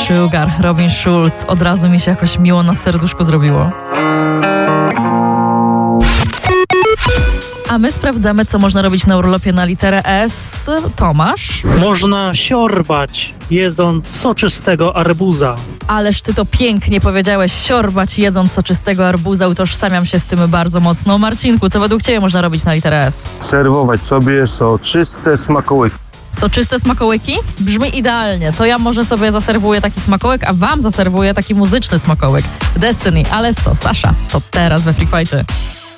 Sugar, Robin Schulz. Od razu mi się jakoś miło na serduszku zrobiło. A my sprawdzamy, co można robić na urlopie na literę S. Tomasz? Można siorbać, jedząc soczystego arbuza. Ależ ty to pięknie powiedziałeś, siorbać jedząc soczystego arbuza, utożsamiam się z tym bardzo mocno. Marcinku, co według ciebie można robić na literę S? Serwować sobie soczyste smakołyki. Soczyste smakołyki? Brzmi idealnie. To ja może sobie zaserwuję taki smakołyk, a wam zaserwuję taki muzyczny smakołyk. Destiny, ale Sasha, to teraz we Freak Fighty.